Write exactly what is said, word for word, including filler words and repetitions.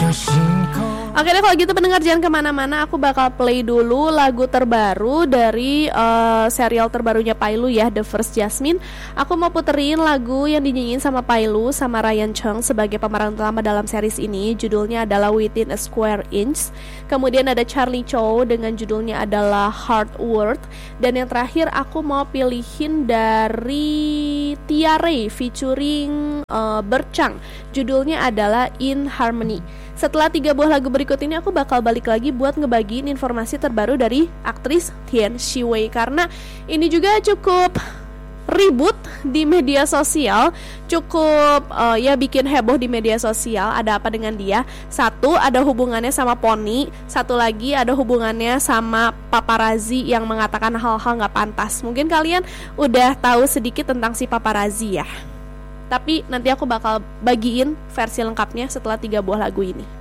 Oke deh, kalau gitu pendengar jangan kemana-mana. Aku bakal play dulu lagu terbaru dari uh, serial terbarunya Pailu ya, The First Jasmine. Aku mau puterin lagu yang dinyanyiin sama Pailu sama Ryan Chung sebagai pemeran utama dalam series ini. Judulnya adalah Within a Square Inch. Kemudian ada Charlie Chow dengan judulnya adalah Hard Work. Dan yang terakhir aku mau pilihin dari Tia Ray featuring uh, Berchang. Judulnya adalah In Harmony. Setelah tiga buah lagu berikut ini aku bakal balik lagi buat ngebagiin informasi terbaru dari aktris Tian Shiwei, karena ini juga cukup ribut di media sosial, cukup uh, ya bikin heboh di media sosial. Ada apa dengan dia? Satu, ada hubungannya sama Pony. Satu lagi ada hubungannya sama paparazzi yang mengatakan hal-hal gak pantas. Mungkin kalian udah tahu sedikit tentang si paparazzi ya, tapi nanti aku bakal bagiin versi lengkapnya setelah tiga buah lagu ini.